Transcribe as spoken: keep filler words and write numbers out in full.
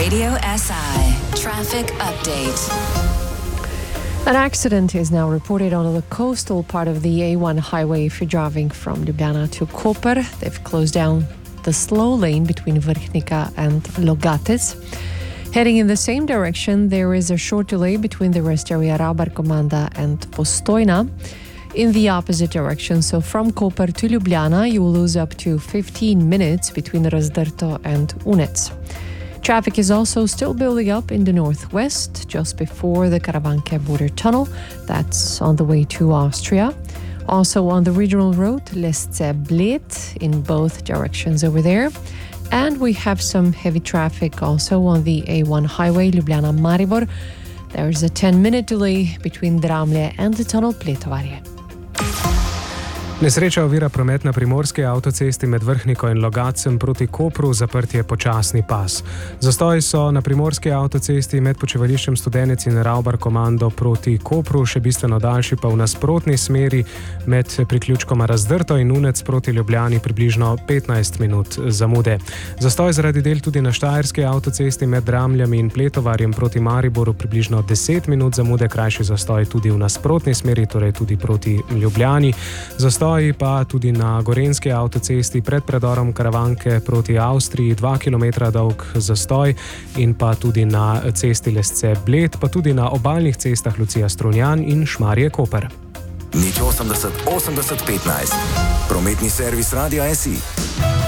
Radio S I traffic update. An accident is now reported on the coastal part of the A one highway if you're driving from Ljubljana to Koper. They've closed down the slow lane between Vrhnika and Logatec. Heading in the same direction, there is a short delay between the rest area Ravbar-Komanda and Postojna. In the opposite direction, so from Koper to Ljubljana, you will lose up to fifteen minutes between Razdrto and Unec. Traffic is also still building up in the northwest, just before the Karavanke border tunnel. That's on the way to Austria. Also on the regional road, Lesce-Bled, in both directions over there. And we have some heavy traffic also on the A one highway, Ljubljana-Maribor. There's a ten-minute delay between Dramlje and the tunnel Pletovarje. Nesreča ovira promet na primorski avtocesti med Vrhniko in Logatcem proti Kopru, zaprt je počasni pas. Zastoji so na primorski avtocesti med počivališčem Studenec in Ravbar-Komando proti Kopru, še bistveno daljši pa v nasprotni smeri med priključkoma Razdrto in Unec proti Ljubljani približno petnajst minut zamude. Zastoj zaradi del tudi na štajerski avtocesti med Dramljami in Pletovarjem proti Mariboru približno deset minut zamude, krajši zastoj tudi v nasprotni smeri, torej tudi proti Ljubljani. Zastoj pa tudi na gorenjski avtocesti pred predorom Karavanke proti Avstriji, dva kilometra dolg zastoj, in pa tudi na cesti Lesce-Bled, pa tudi na obalnih cestah Lucija-Strunjan in Šmarje-Koper. Nič osemdeset osemdeset petnajst. Prometni servis Radia S I.